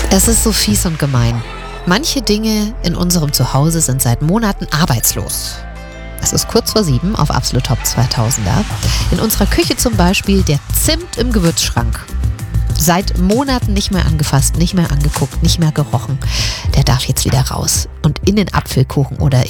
Es ist so fies und gemein. Manche Dinge in unserem Zuhause sind seit Monaten arbeitslos. Es ist kurz vor 7 auf Absolut Top 2000er. In unserer Küche zum Beispiel der Zimt im Gewürzschrank. Seit Monaten nicht mehr angefasst, nicht mehr angeguckt, nicht mehr gerochen. Der darf jetzt wieder raus und in den Apfelkuchen oder